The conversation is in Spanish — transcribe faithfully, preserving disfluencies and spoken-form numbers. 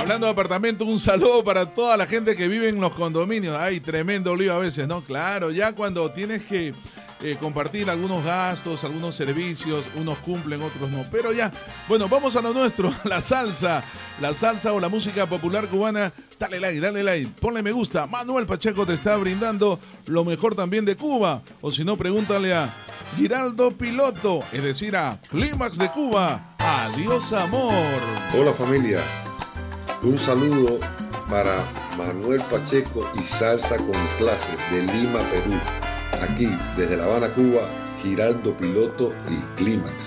Hablando de apartamento, un saludo para toda la gente que vive en los condominios. Ay, tremendo lío a veces, ¿no? Claro, ya cuando tienes que eh, compartir algunos gastos, algunos servicios, unos cumplen, otros no. Pero ya, bueno, vamos a lo nuestro, la salsa. La salsa o la música popular cubana. Dale like, dale like, ponle me gusta. Manuel Pacheco te está brindando lo mejor también de Cuba. O si no, pregúntale a Giraldo Piloto, es decir, a Clímax de Cuba. Adiós, amor. Hola, familia. Un saludo para Manuel Pacheco y Salsa con Clase de Lima, Perú. Aquí, desde La Habana, Cuba, Giraldo Piloto y Clímax.